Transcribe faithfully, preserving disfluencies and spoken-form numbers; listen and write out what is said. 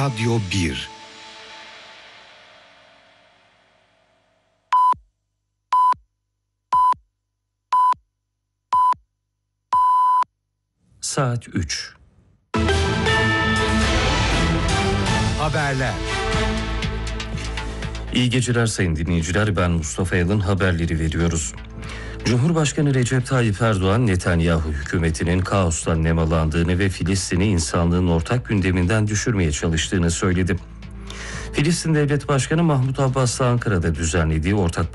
Radyo bir. Saat üç. Haberler. İyi geceler sayın dinleyiciler, ben Mustafa Yalın, haberleri veriyoruz. Cumhurbaşkanı Recep Tayyip Erdoğan, Netanyahu hükümetinin kaostan nemalandığını ve Filistin'i insanlığın ortak gündeminden düşürmeye çalıştığını söyledi. Filistin Devlet Başkanı Mahmut Abbas'la Ankara'da düzenlediği ortak